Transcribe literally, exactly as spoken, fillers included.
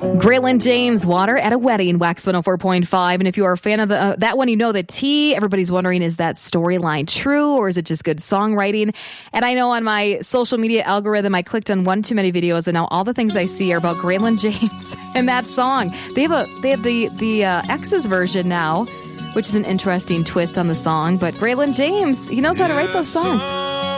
Graylin James, Water at a Wedding, Wax one oh four point five. And if you are a fan of the, uh, that one, you know the T. Everybody's wondering, is that storyline true or is it just good songwriting? And I know on my social media algorithm, I clicked on one too many videos and now all the things I see are about Graylin James and that song. They have a they have the, the uh, X's version now, which is an interesting twist on the song. But Graylin James, he knows how to write those songs.